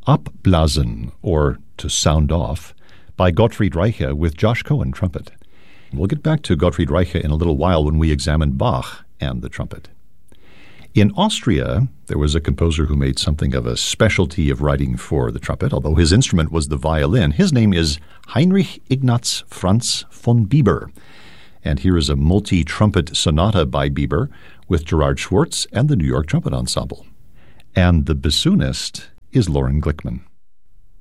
Abblasen, or To Sound Off, by Gottfried Reiche with Josh Cohen trumpet. We'll get back to Gottfried Reiche in a little while when we examine Bach and the trumpet. In Austria, there was a composer who made something of a specialty of writing for the trumpet, although his instrument was the violin. His name is Heinrich Ignaz Franz von Bieber. And here is a multi-trumpet sonata by Bieber with Gerard Schwartz and the New York Trumpet Ensemble. And the bassoonist is Loren Glickman.